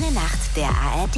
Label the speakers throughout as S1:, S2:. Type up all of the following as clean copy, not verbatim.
S1: Eine Nacht der ARD.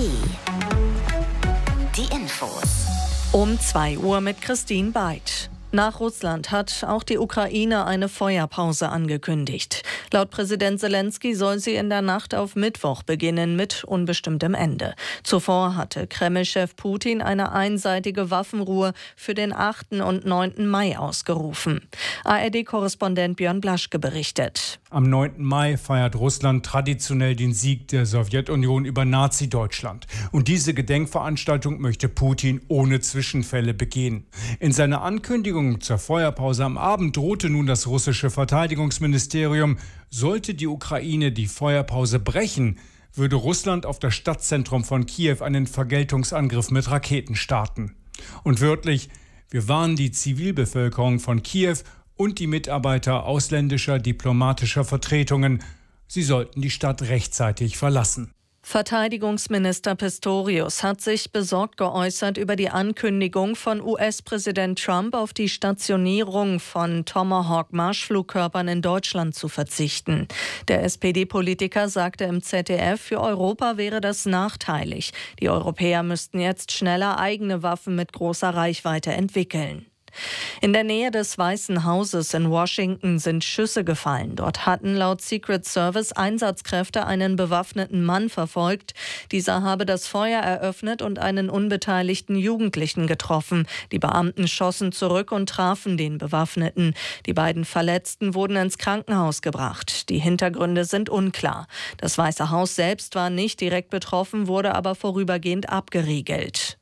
S1: Die Infos.
S2: Um 2 Uhr mit Christine Beid. Nach Russland hat auch die Ukraine eine Feuerpause angekündigt. Laut Präsident Selenskyj soll sie in der Nacht auf Mittwoch beginnen mit unbestimmtem Ende. Zuvor hatte Kreml-Chef Putin eine einseitige Waffenruhe für den 8. und 9. Mai ausgerufen. ARD-Korrespondent Björn Blaschke berichtet.
S3: Am 9. Mai feiert Russland traditionell den Sieg der Sowjetunion über Nazi-Deutschland. Und diese Gedenkveranstaltung möchte Putin ohne Zwischenfälle begehen. In seiner Ankündigung zur Feuerpause am Abend drohte nun das russische Verteidigungsministerium, sollte die Ukraine die Feuerpause brechen, würde Russland auf das Stadtzentrum von Kiew einen Vergeltungsangriff mit Raketen starten. Und wörtlich: Wir warnen die Zivilbevölkerung von Kiew und die Mitarbeiter ausländischer diplomatischer Vertretungen, sie sollten die Stadt rechtzeitig verlassen.
S2: Verteidigungsminister Pistorius hat sich besorgt geäußert über die Ankündigung von US-Präsident Trump, auf die Stationierung von Tomahawk-Marschflugkörpern in Deutschland zu verzichten. Der SPD-Politiker sagte im ZDF, für Europa wäre das nachteilig. Die Europäer müssten jetzt schneller eigene Waffen mit großer Reichweite entwickeln. In der Nähe des Weißen Hauses in Washington sind Schüsse gefallen. Dort hatten laut Secret Service Einsatzkräfte einen bewaffneten Mann verfolgt. Dieser habe das Feuer eröffnet und einen unbeteiligten Jugendlichen getroffen. Die Beamten schossen zurück und trafen den Bewaffneten. Die beiden Verletzten wurden ins Krankenhaus gebracht. Die Hintergründe sind unklar. Das Weiße Haus selbst war nicht direkt betroffen, wurde aber vorübergehend abgeriegelt.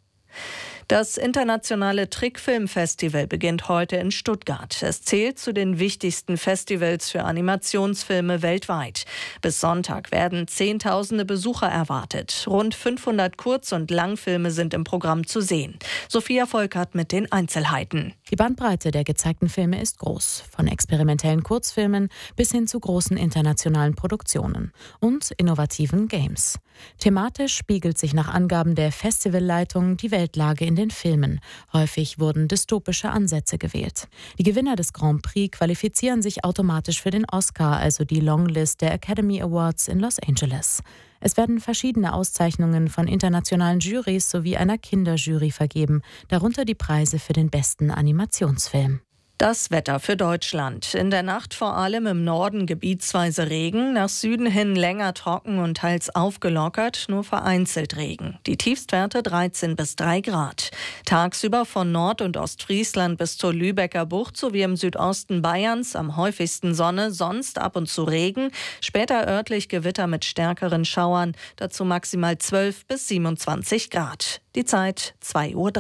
S2: Das internationale Trickfilmfestival beginnt heute in Stuttgart. Es zählt zu den wichtigsten Festivals für Animationsfilme weltweit. Bis Sonntag werden Zehntausende Besucher erwartet. Rund 500 Kurz- und Langfilme sind im Programm zu sehen. Sophia Volkert mit den Einzelheiten.
S4: Die Bandbreite der gezeigten Filme ist groß. Von experimentellen Kurzfilmen bis hin zu großen internationalen Produktionen und innovativen Games. Thematisch spiegelt sich nach Angaben der Festivalleitung die Weltlage in den Filmen. Häufig wurden dystopische Ansätze gewählt. Die Gewinner des Grand Prix qualifizieren sich automatisch für den Oscar, also die Longlist der Academy Awards in Los Angeles. Es werden verschiedene Auszeichnungen von internationalen Jurys sowie einer Kinderjury vergeben, darunter die Preise für den besten Animationsfilm.
S2: Das Wetter für Deutschland. In der Nacht vor allem im Norden gebietsweise Regen, nach Süden hin länger trocken und teils aufgelockert, nur vereinzelt Regen. Die Tiefstwerte 13 bis 3 Grad. Tagsüber von Nord- und Ostfriesland bis zur Lübecker Bucht sowie im Südosten Bayerns am häufigsten Sonne, sonst ab und zu Regen, später örtlich Gewitter mit stärkeren Schauern, dazu maximal 12 bis 27 Grad. Die Zeit 2:03 Uhr.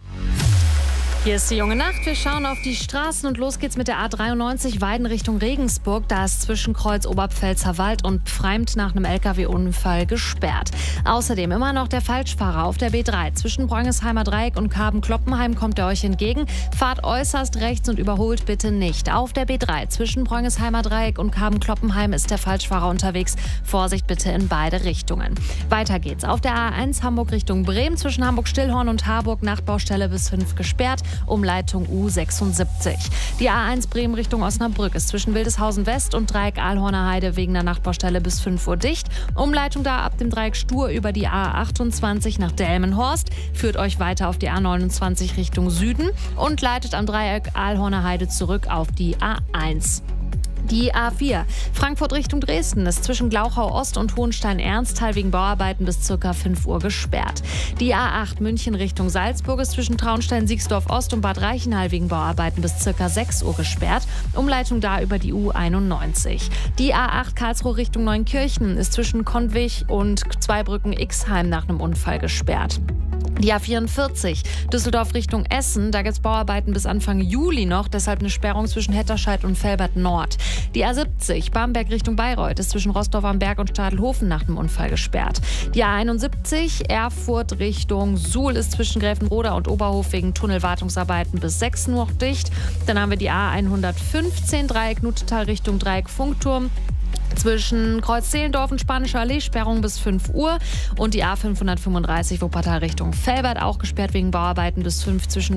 S5: Hier ist die junge Nacht. Wir schauen auf die Straßen und los geht's mit der A93 Weiden Richtung Regensburg. Da ist zwischen Kreuz Oberpfälzer Wald und Pfreimt nach einem LKW-Unfall gesperrt. Außerdem immer noch der Falschfahrer auf der B3. Zwischen Bröngensheimer Dreieck und Karben-Kloppenheim kommt er euch entgegen. Fahrt äußerst rechts und überholt bitte nicht. Auf der B3 zwischen Bröngensheimer Dreieck und Karben-Kloppenheim ist der Falschfahrer unterwegs. Vorsicht bitte in beide Richtungen. Weiter geht's. Auf der A1 Hamburg Richtung Bremen zwischen Hamburg-Stillhorn und Harburg Nachtbaustelle bis 5 gesperrt. Umleitung U76. Die A1 Bremen Richtung Osnabrück ist zwischen Wildeshausen West und Dreieck Ahlhorner Heide wegen der Nachtbaustelle bis 5 Uhr dicht. Umleitung da ab dem Dreieck Stur über die A28 nach Delmenhorst, führt euch weiter auf die A29 Richtung Süden und leitet am Dreieck Ahlhorner Heide zurück auf die A1. Die A4 Frankfurt Richtung Dresden ist zwischen Glauchau Ost und Hohenstein-Ernsthal wegen Bauarbeiten bis ca. 5 Uhr gesperrt. Die A8 München Richtung Salzburg ist zwischen Traunstein-Siegsdorf Ost und Bad Reichenhall wegen Bauarbeiten bis ca. 6 Uhr gesperrt. Umleitung da über die U91. Die A8 Karlsruhe Richtung Neunkirchen ist zwischen Konwig und Zweibrücken-Ixheim nach einem Unfall gesperrt. Die A44 Düsseldorf Richtung Essen, da gibt es Bauarbeiten bis Anfang Juli noch, deshalb eine Sperrung zwischen Hetterscheid und Velbert Nord. Die A70 Bamberg Richtung Bayreuth ist zwischen Rostow am Berg und Stadelhofen nach einem Unfall gesperrt. Die A71 Erfurt Richtung Suhl ist zwischen Gräfenroda und Oberhof wegen Tunnelwartungsarbeiten bis 6 Uhr noch dicht. Dann haben wir die A115 Dreieck Nutetal Richtung Dreieck Funkturm. Zwischen Kreuz-Zehlendorf und Spanische Allee Sperrung bis 5 Uhr und die A535 Wuppertal Richtung Velbert auch gesperrt wegen Bauarbeiten bis 5 zwischen